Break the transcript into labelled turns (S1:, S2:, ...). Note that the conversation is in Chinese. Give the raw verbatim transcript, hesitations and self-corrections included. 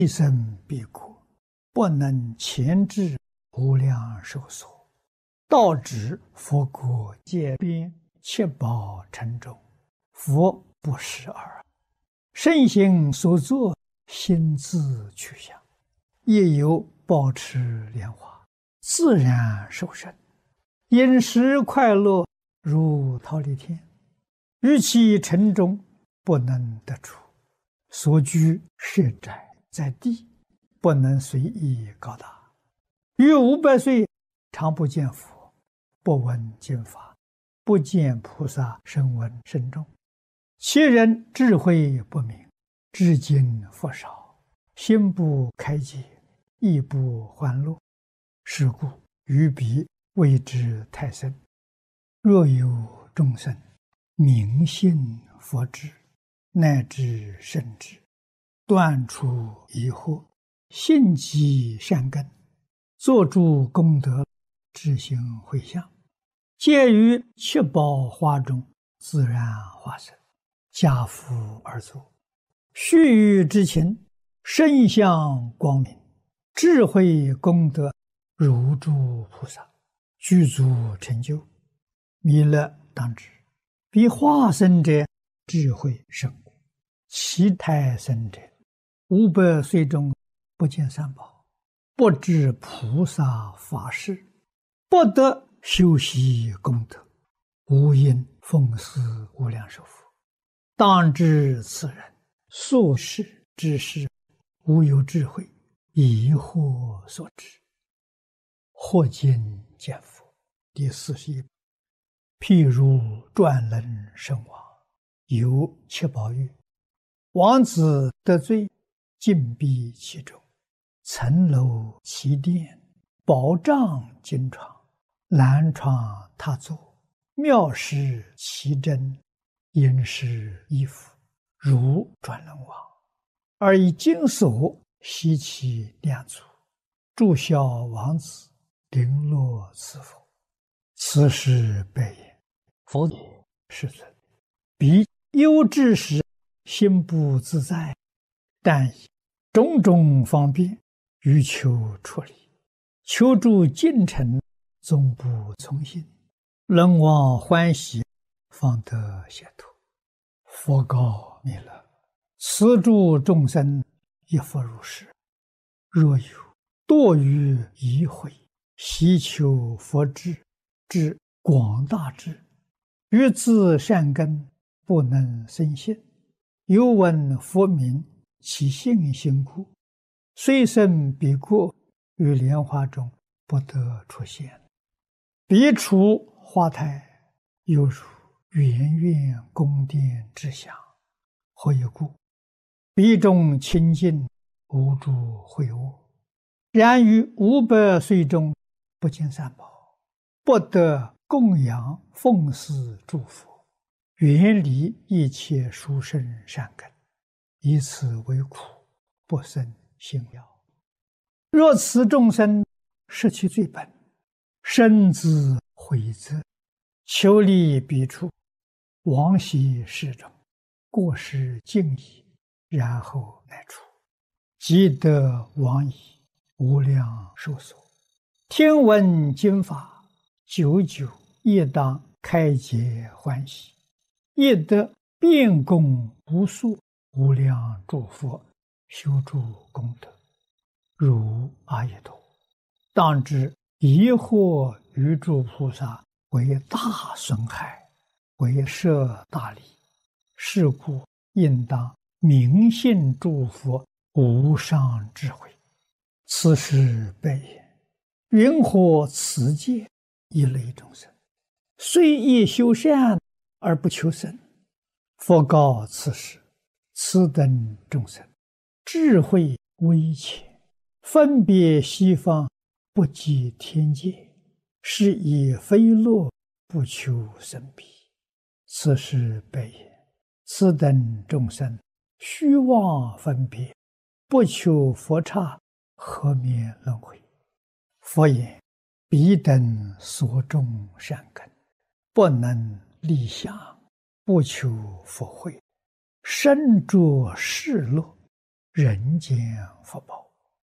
S1: 一生必过，不能前至无量寿所。道指佛国界边，七宝城中，佛不识耳。圣行所作，心自去向。亦有保持莲花，自然受生，饮食快乐，如忉利天。于其城中，不能得出。所居甚窄，在地，不能随意高大。逾五百岁，常不见佛，不闻经法，不见菩萨声闻甚众。其人智慧不明，知经佛少，心不开解，亦不欢乐。是故于彼谓之太深。若有众生明信佛智，乃至圣智，断除疑惑，信积善根，作诸功德，自行回向，皆于七宝花中自然化身，家父而坐。须臾之情，身相光明，智慧功德如诸菩萨，具足成就。弥勒当知，彼化身者智慧甚故，其胎生者五百岁中不见三宝，不知菩萨法事，不得修习功德，无因奉祀无量寿佛。当知此人所事之事，无有智慧，疑惑所致。或今见佛第四十一。譬如转轮圣王，有七宝玉，王子得罪，禁闭其中，层楼其殿，宝帐金床，蓝床榻座，妙饰其珍，殷实衣服，如转轮王，而以金锁悉其两足，祝孝王子，绫罗赐佛。此时白言：佛也，世尊，彼忧之时，心不自在，但以种种方便，欲求出离，求助进程，总不从心。人望欢喜，方得解脱。佛告弥勒：此诸众生，亦复如是。若有堕于疑悔，希求佛智，之广大智，于自善根，不能生信，又闻佛名，其信心故，虽生彼国，于莲花中不得出现。彼处花台，犹如圆圆宫殿之祥。何以故？彼中清净，无诸秽恶。然于五百岁中，不见三宝，不得供养奉祀诸佛，远离一切殊胜善根，以此为苦，不生信要。若此众生失其罪本，深自悔责，求离彼处，往昔世中，过失尽已，然后乃出，即得往矣，无量寿所。听闻经法，久久亦当开解欢喜，亦得遍供无数无量诸佛，修诸功德，如阿逸多。当知疑惑于诸菩萨，为大损害，为摄大利。是故应当明信诸佛无上智慧。此时白言：云何此界一类众生，虽亦修善而不求生？佛告此时：此等众生，智慧微浅，分别西方，不及天界，是以非乐，不求生彼。此时白言：此等众生，虚妄分别，不求佛刹，何免轮回？佛言：彼等所种善根，不能立想，不求佛慧，身着世乐， 人间福报。